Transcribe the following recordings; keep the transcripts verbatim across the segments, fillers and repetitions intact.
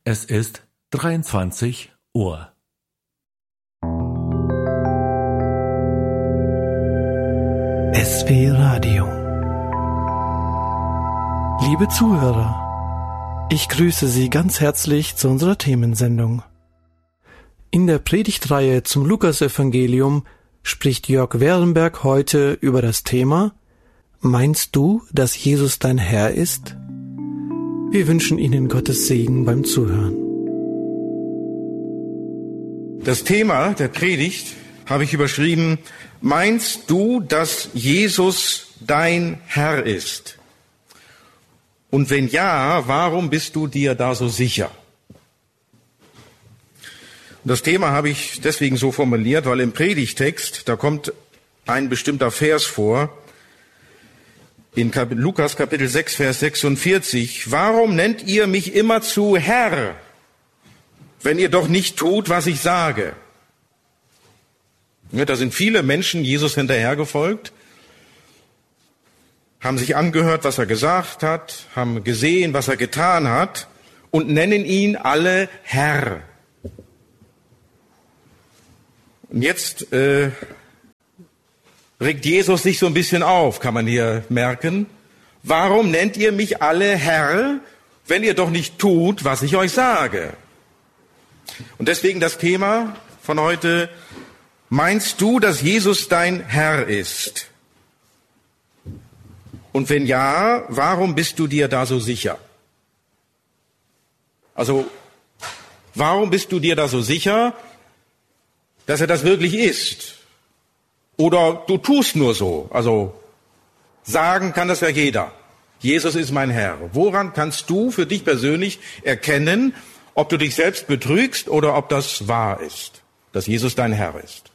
Es ist dreiundzwanzig Uhr. S W Radio. Liebe Zuhörer, ich grüße Sie ganz herzlich zu unserer Themensendung. In der Predigtreihe zum Lukasevangelium spricht Jörg Werenberg heute über das Thema: Meinst du, dass Jesus dein Herr ist? Wir wünschen Ihnen Gottes Segen beim Zuhören. Das Thema der Predigt habe ich überschrieben: Meinst du, dass Jesus dein Herr ist? Und wenn ja, warum bist du dir da so sicher? Und das Thema habe ich deswegen so formuliert, weil im Predigtext, da kommt ein bestimmter Vers vor, in Kap- Lukas Kapitel sechs, Vers sechsundvierzig. Warum nennt ihr mich immerzu Herr, wenn ihr doch nicht tut, was ich sage? Ja, da sind viele Menschen Jesus hinterhergefolgt, haben sich angehört, was er gesagt hat, haben gesehen, was er getan hat und nennen ihn alle Herr. Und jetzt äh, regt Jesus sich so ein bisschen auf, kann man hier merken. Warum nennt ihr mich alle Herr, wenn ihr doch nicht tut, was ich euch sage? Und deswegen das Thema von heute: Meinst du, dass Jesus dein Herr ist? Und wenn ja, warum bist du dir da so sicher? Also, warum bist du dir da so sicher, dass er das wirklich ist? Oder du tust nur so. Also, sagen kann das ja jeder. Jesus ist mein Herr. Woran kannst du für dich persönlich erkennen, ob du dich selbst betrügst oder ob das wahr ist, dass Jesus dein Herr ist?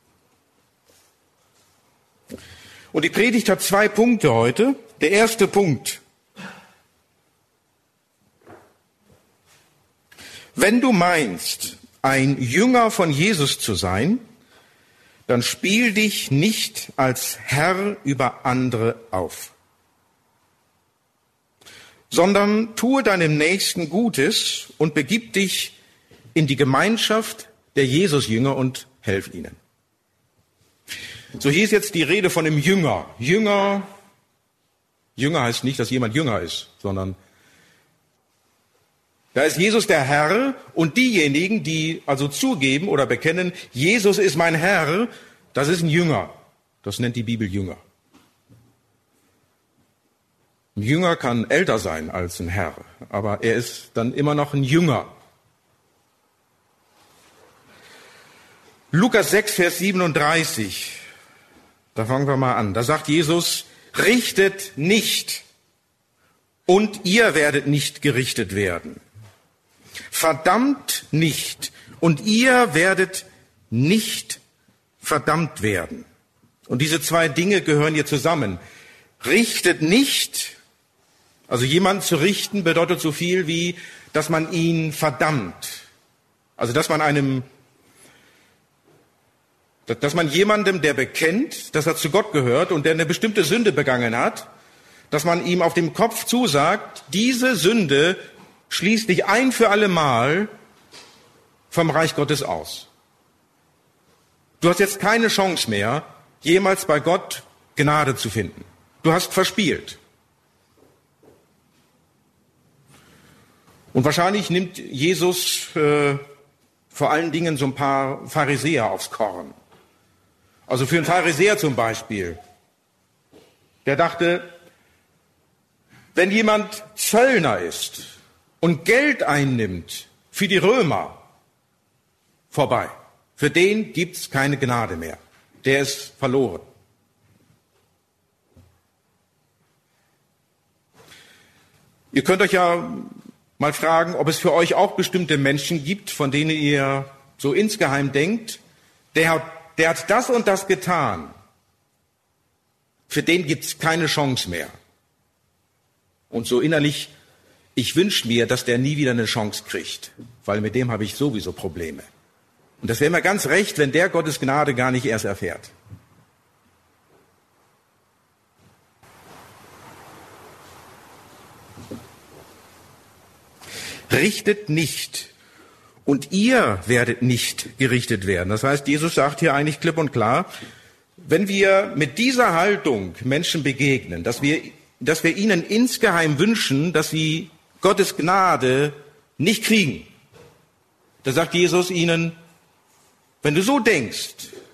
Und die Predigt hat zwei Punkte heute. Der erste Punkt: Wenn du meinst, ein Jünger von Jesus zu sein, dann spiel dich nicht als Herr über andere auf, sondern tue deinem Nächsten Gutes und begib dich in die Gemeinschaft der Jesus-Jünger und helf ihnen. So hier ist jetzt die Rede von einem Jünger. Jünger, Jünger heißt nicht, dass jemand Jünger ist, sondern da ist Jesus der Herr, und diejenigen, die also zugeben oder bekennen, Jesus ist mein Herr, das ist ein Jünger. Das nennt die Bibel Jünger. Ein Jünger kann älter sein als ein Herr, aber er ist dann immer noch ein Jünger. Lukas sechs, Vers siebenunddreißig. Da fangen wir mal an. Da sagt Jesus: Richtet nicht, und ihr werdet nicht gerichtet werden. Verdammt nicht, und ihr werdet nicht verdammt werden. Und diese zwei Dinge gehören hier zusammen. Richtet nicht, also jemanden zu richten, bedeutet so viel wie, dass man ihn verdammt. Also dass man einem Dass man jemandem, der bekennt, dass er zu Gott gehört und der eine bestimmte Sünde begangen hat, dass man ihm auf dem Kopf zusagt, diese Sünde schließt dich ein für alle Mal vom Reich Gottes aus. Du hast jetzt keine Chance mehr, jemals bei Gott Gnade zu finden. Du hast verspielt. Und wahrscheinlich nimmt Jesus äh, vor allen Dingen so ein paar Pharisäer aufs Korn. Also für einen Pharisäer zum Beispiel, der dachte, wenn jemand Zöllner ist und Geld einnimmt für die Römer, vorbei. Für den gibt's keine Gnade mehr. Der ist verloren. Ihr könnt euch ja mal fragen, ob es für euch auch bestimmte Menschen gibt, von denen ihr so insgeheim denkt, der hat Der hat das und das getan. Für den gibt's keine Chance mehr. Und so innerlich, ich wünsche mir, dass der nie wieder eine Chance kriegt, weil mit dem habe ich sowieso Probleme. Und das wäre mir ganz recht, wenn der Gottes Gnade gar nicht erst erfährt. richtet nicht und ihr werdet nicht gerichtet werden. Das heißt, Jesus sagt hier eigentlich klipp und klar, wenn wir mit dieser Haltung Menschen begegnen, dass wir, dass wir ihnen insgeheim wünschen, dass sie Gottes Gnade nicht kriegen, da sagt Jesus ihnen, wenn du so denkst,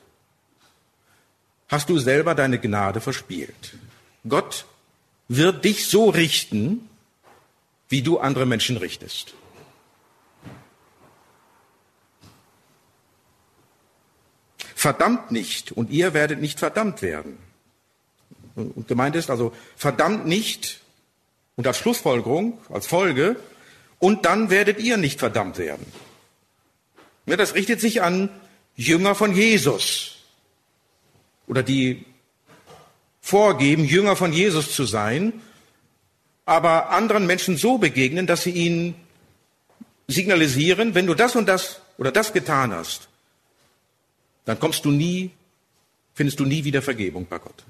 hast du selber deine Gnade verspielt. Gott wird dich so richten, wie du andere Menschen richtest. Verdammt nicht und ihr werdet nicht verdammt werden. Und gemeint ist also, verdammt nicht und als Schlussfolgerung, als Folge, und dann werdet ihr nicht verdammt werden. Ja, das richtet sich an Jünger von Jesus oder die vorgeben, Jünger von Jesus zu sein, aber anderen Menschen so begegnen, dass sie ihnen signalisieren, wenn du das und das oder das getan hast, dann kommst du nie, findest du nie wieder Vergebung bei Gott.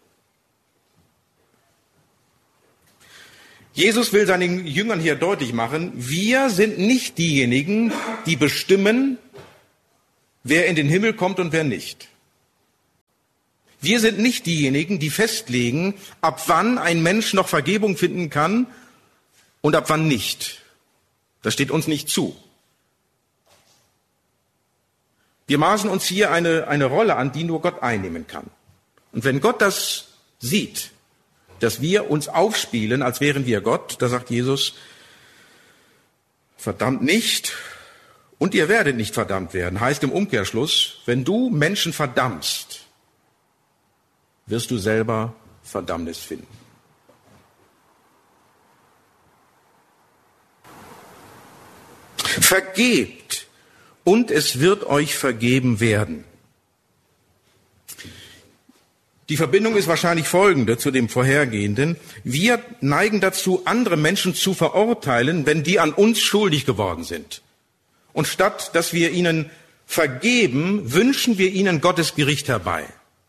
Jesus will seinen Jüngern hier deutlich machen, wir sind nicht diejenigen, die bestimmen, wer in den Himmel kommt und wer nicht. Wir sind nicht diejenigen, die festlegen, ab wann ein Mensch noch Vergebung finden kann und ab wann nicht. Das steht uns nicht zu. Wir maßen uns hier eine, eine Rolle an, die nur Gott einnehmen kann. Und wenn Gott das sieht, dass wir uns aufspielen, als wären wir Gott, da sagt Jesus, verdammt nicht und ihr werdet nicht verdammt werden. Heißt im Umkehrschluss, wenn du Menschen verdammst, wirst du selber Verdammnis finden. Vergebt und es wird euch vergeben werden. Die Verbindung ist wahrscheinlich folgende zu dem vorhergehenden. Wir neigen dazu, andere Menschen zu verurteilen, wenn die an uns schuldig geworden sind. Und statt dass wir ihnen vergeben, wünschen wir ihnen Gottes Gericht herbei.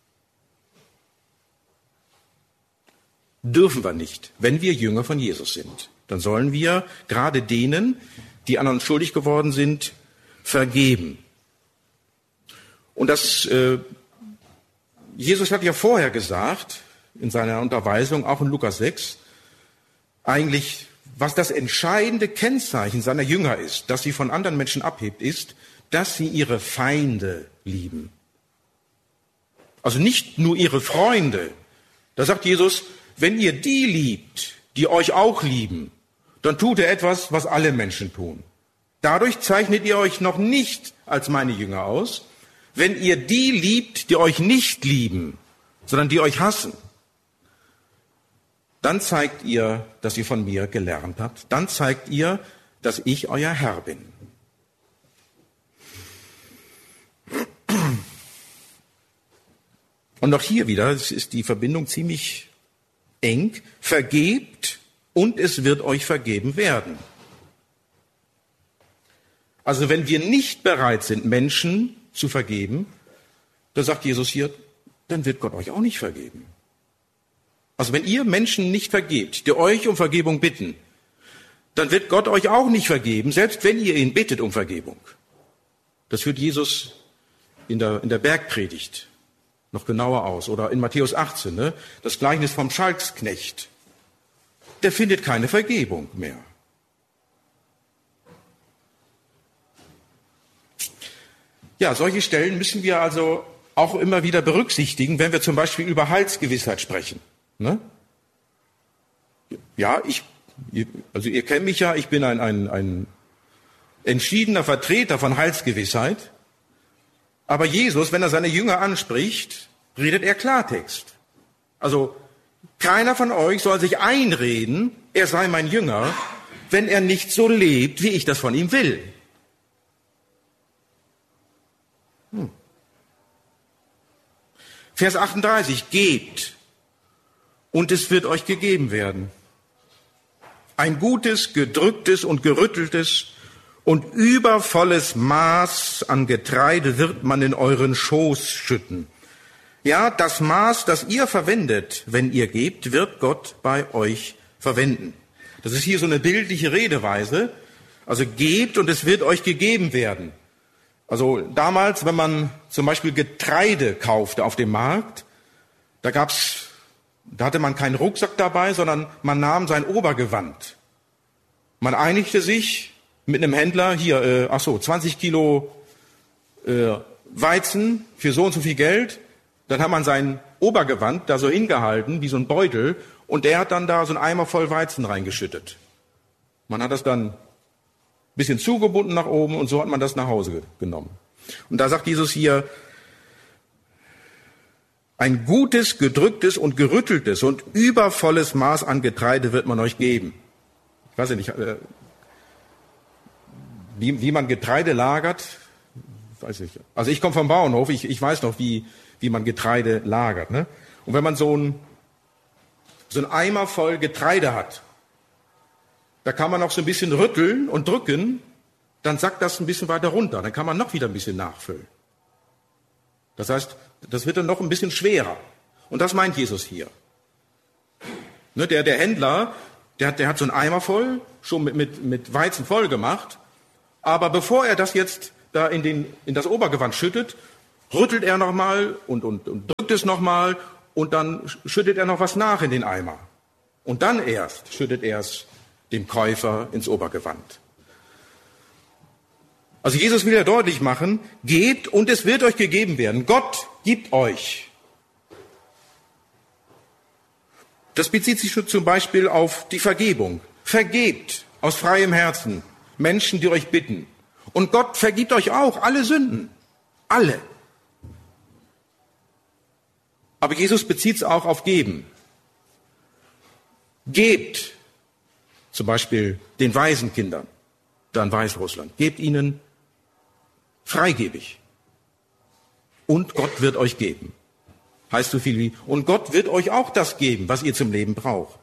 Dürfen wir nicht, wenn wir Jünger von Jesus sind. Dann sollen wir gerade denen, die an uns schuldig geworden sind, vergeben. Und das äh, Jesus hat ja vorher gesagt, in seiner Unterweisung, auch in Lukas sechs, eigentlich, was das entscheidende Kennzeichen seiner Jünger ist, das sie von anderen Menschen abhebt, ist, dass sie ihre Feinde lieben. Also nicht nur ihre Freunde. Da sagt Jesus, wenn ihr die liebt, die euch auch lieben, dann tut ihr etwas, was alle Menschen tun. Dadurch zeichnet ihr euch noch nicht als meine Jünger aus. Wenn ihr die liebt, die euch nicht lieben, sondern die euch hassen, dann zeigt ihr, dass ihr von mir gelernt habt. Dann zeigt ihr, dass ich euer Herr bin. Und auch hier wieder ist die Verbindung ziemlich eng. Vergebt und es wird euch vergeben werden. Also wenn wir nicht bereit sind, Menschen zu vergeben, da sagt Jesus hier, dann wird Gott euch auch nicht vergeben. Also wenn ihr Menschen nicht vergebt, die euch um Vergebung bitten, dann wird Gott euch auch nicht vergeben, selbst wenn ihr ihn bittet um Vergebung. Das führt Jesus in der, in der Bergpredigt noch genauer aus. Oder in Matthäus achtzehn, ne? Das Gleichnis vom Schalksknecht. Der findet keine Vergebung mehr. Ja, solche Stellen müssen wir also auch immer wieder berücksichtigen, wenn wir zum Beispiel über Heilsgewissheit sprechen. Ne? Ja, ich, also ihr kennt mich ja, ich bin ein, ein, ein entschiedener Vertreter von Heilsgewissheit. Aber Jesus, wenn er seine Jünger anspricht, redet er Klartext. Also keiner von euch soll sich einreden, er sei mein Jünger, wenn er nicht so lebt, wie ich das von ihm will. Hm. Vers achtunddreißig, gebt und es wird euch gegeben werden. Ein gutes, gedrücktes und gerütteltes und übervolles Maß an Getreide wird man in euren Schoß schütten. Ja, das Maß, das ihr verwendet, wenn ihr gebt, wird Gott bei euch verwenden. Das ist hier so eine bildliche Redeweise. Also gebt und es wird euch gegeben werden. Also damals, wenn man zum Beispiel Getreide kaufte auf dem Markt, da gab's, da hatte man keinen Rucksack dabei, sondern man nahm sein Obergewand. Man einigte sich mit einem Händler, hier, äh, ach so, zwanzig Kilo äh, Weizen für so und so viel Geld. Dann hat man sein Obergewand da so hingehalten, wie so ein Beutel, und der hat dann da so einen Eimer voll Weizen reingeschüttet. Man hat das dann ein bisschen zugebunden nach oben und so hat man das nach Hause genommen. Und da sagt Jesus hier, ein gutes, gedrücktes und gerütteltes und übervolles Maß an Getreide wird man euch geben. Ich weiß ja nicht, äh, wie, wie man Getreide lagert, weiß ich. Also ich komme vom Bauernhof, ich, ich weiß noch, wie, wie man Getreide lagert. Ne? Und wenn man so ein, so ein Eimer voll Getreide hat, da kann man noch so ein bisschen rütteln und drücken, dann sackt das ein bisschen weiter runter. Dann kann man noch wieder ein bisschen nachfüllen. Das heißt, das wird dann noch ein bisschen schwerer. Und das meint Jesus hier. Ne, der, der Händler, der hat, der hat so einen Eimer voll, schon mit, mit, mit Weizen voll gemacht. Aber bevor er das jetzt da in, den, in das Obergewand schüttet, rüttelt er nochmal und, und, und drückt es nochmal und dann schüttet er noch was nach in den Eimer. Und dann erst schüttet er es dem Käufer ins Obergewand. Also Jesus will ja deutlich machen, gebt und es wird euch gegeben werden. Gott gibt euch. Das bezieht sich zum Beispiel auf die Vergebung. Vergebt aus freiem Herzen Menschen, die euch bitten. Und Gott vergibt euch auch alle Sünden. Alle. Aber Jesus bezieht es auch auf Geben. Gebt zum Beispiel den Waisenkindern da in Weißrussland. Gebt ihnen freigebig. Und Gott wird euch geben. Heißt so viel wie, und Gott wird euch auch das geben, was ihr zum Leben braucht.